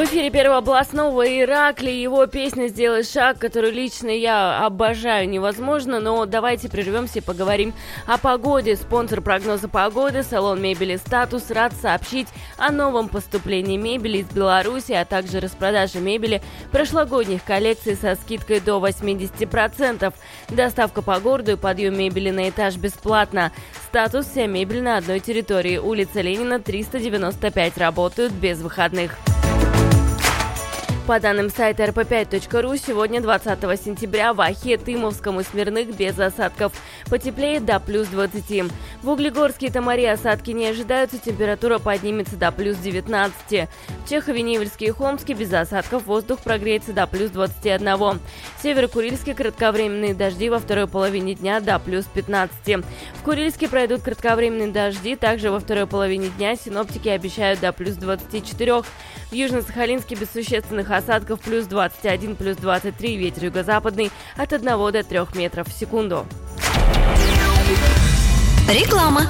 В эфире Первого областного Иракли. Его песня «Сделай шаг», которую лично я обожаю невозможно. Но давайте прервемся и поговорим о погоде. Спонсор прогноза погоды — салон мебели «Статус» рад сообщить о новом поступлении мебели из Беларуси, а также распродаже мебели прошлогодних коллекций со скидкой до 80%. Доставка по городу и подъем мебели на этаж бесплатно. «Статус» — вся мебель на одной территории. Улица Ленина, 395. Работают без выходных. По данным сайта rp5.ru, сегодня, 20 сентября, в Ахе, Тымовском и Смирных без осадков. Потеплеет до плюс 20. В Углегорске и Тамаре осадки не ожидаются, температура поднимется до плюс 19. В Чехове, Невельске и Хомске без осадков, воздух прогреется до плюс 21. В Северо-Курильске кратковременные дожди во второй половине дня до плюс 15. В Курильске пройдут кратковременные дожди, также во второй половине дня синоптики обещают до плюс 24. В Южно-Сахалинске без существенных осадков плюс 21, плюс 23, ветер юго-западный от 1 до 3 метров в секунду. Реклама.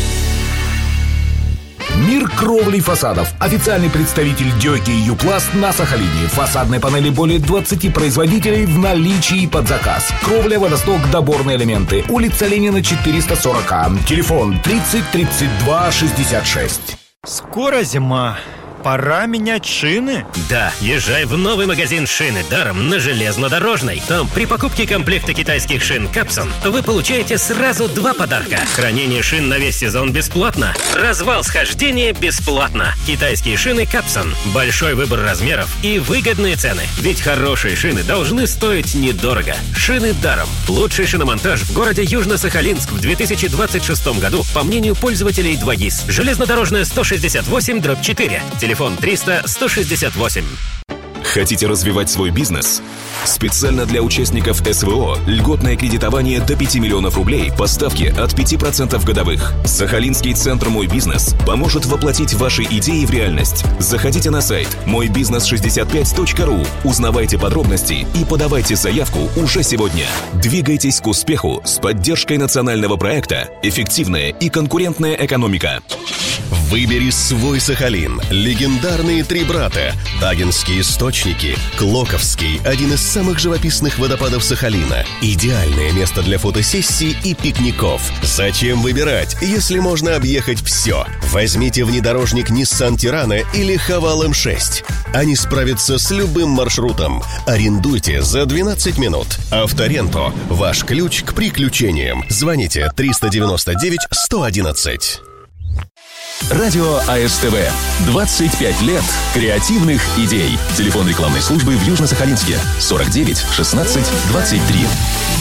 Мир кровли фасадов. Официальный представитель Дёки и Юпласт на Сахалине. Фасадной панели более 20 производителей в наличии под заказ. Кровля, водосток, доборные элементы. Улица Ленина, 440. Телефон 30 32 66. Скоро зима. Пора менять шины? Да, езжай в новый магазин «Шины даром» на Железнодорожной. Там при покупке комплекта китайских шин «Капсон» вы получаете сразу 2 подарка. Хранение шин на весь сезон бесплатно. Развал схождения бесплатно. Китайские шины «Капсон». Большой выбор размеров и выгодные цены. Ведь хорошие шины должны стоить недорого. «Шины даром». Лучший шиномонтаж в городе Южно-Сахалинск в 2026 году, по мнению пользователей 2GIS. Железнодорожная 168/4. Телефон 300-168. Хотите развивать свой бизнес? Специально для участников СВО льготное кредитование до 5 миллионов рублей по ставке от 5% годовых. Сахалинский центр «Мой бизнес» поможет воплотить ваши идеи в реальность. Заходите на сайт moybiznes65.ru, узнавайте подробности и подавайте заявку уже сегодня. Двигайтесь к успеху с поддержкой национального проекта «Эффективная и конкурентная экономика». Выбери свой Сахалин. Легендарные 3 брата. Тагинские источники. Клоковский – один из самых живописных водопадов Сахалина. Идеальное место для фотосессий и пикников. Зачем выбирать, если можно объехать все? Возьмите внедорожник Nissan Tirana или Haval M6. Они справятся с любым маршрутом. Арендуйте за 12 минут. Авторенто – ваш ключ к приключениям. Звоните 399 111. Радио АСТВ. 25 лет креативных идей. Телефон рекламной службы в Южно-Сахалинске. 49 16 23.